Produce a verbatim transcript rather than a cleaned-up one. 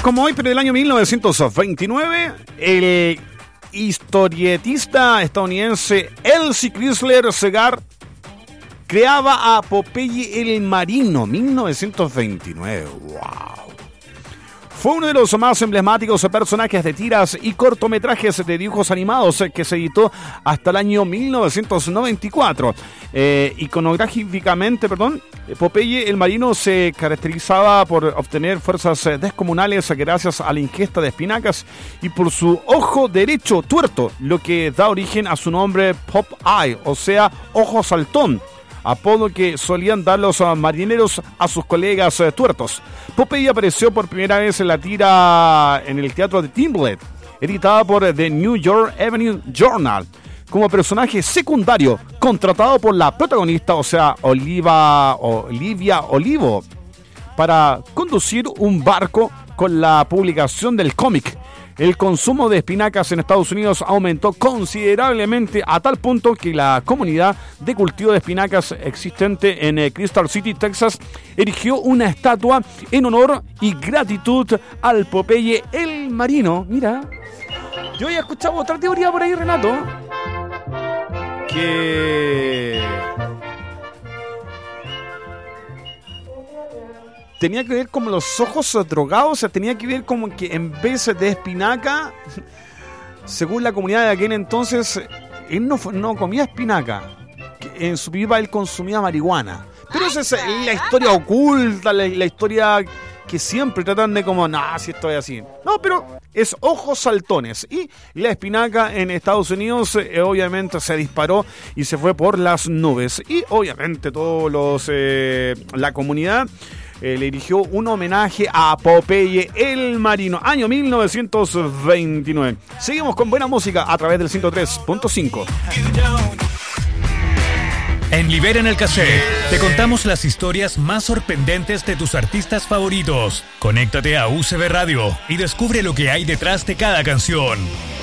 como hoy, pero del año mil novecientos veintinueve, el historietista estadounidense Elsie Chrysler Segar creaba a Popeye el Marino, mil novecientos veintinueve. ¡Wow! Fue uno de los más emblemáticos personajes de tiras y cortometrajes de dibujos animados que se editó hasta el año mil novecientos noventa y cuatro. Eh, iconográficamente, perdón, Popeye el Marino se caracterizaba por obtener fuerzas descomunales gracias a la ingesta de espinacas y por su ojo derecho tuerto, lo que da origen a su nombre Popeye, o sea, ojo saltón, apodo que solían dar los marineros a sus colegas eh, tuertos. Popeye apareció por primera vez en la tira en el teatro de Tynblet, editada por The New York Evening Journal, como personaje secundario, contratado por la protagonista, o sea, Oliva, Olivia Olivo, para conducir un barco con la publicación del cómic. El consumo de espinacas en Estados Unidos aumentó considerablemente a tal punto que la comunidad de cultivo de espinacas existente en Crystal City, Texas, erigió una estatua en honor y gratitud al Popeye el Marino. Mira, yo había escuchado otra teoría por ahí, Renato, que tenía que ver como los ojos drogados, o sea, tenía que ver como que en vez de espinaca, según la comunidad de aquel entonces, él no, no comía espinaca, que en su vida él consumía marihuana. Pero esa es la historia oculta, la, la historia que siempre tratan de como, no, nah, si esto es así. No, pero es ojos saltones. Y la espinaca en Estados Unidos eh, obviamente se disparó y se fue por las nubes. Y obviamente todos los eh, la comunidad Eh, le erigió un homenaje a Popeye el Marino, año mil novecientos veintinueve. Seguimos con buena música a través del ciento tres punto cinco. En Libera en el Cassette te contamos las historias más sorprendentes de tus artistas favoritos. Conéctate a U C B Radio y descubre lo que hay detrás de cada canción.